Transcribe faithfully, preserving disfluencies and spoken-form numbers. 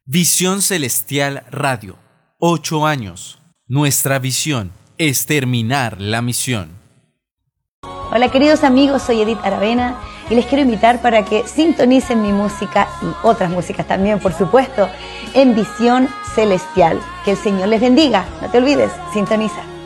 Visión Celestial Radio. Ocho años. Nuestra visión es terminar la misión. Hola queridos amigos, soy Edith Aravena y les quiero invitar para que sintonicen mi música y otras músicas también, por supuesto, en Visión Celestial. Que el Señor les bendiga. No te olvides, sintoniza.